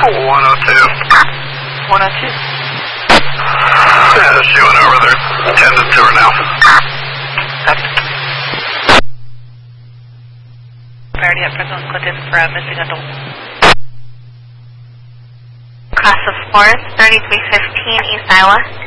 102. Yeah, she went over there. Attended to her now. Priority at present Clinton for a missing adult. Cross the Forest, 3315 East Iowa.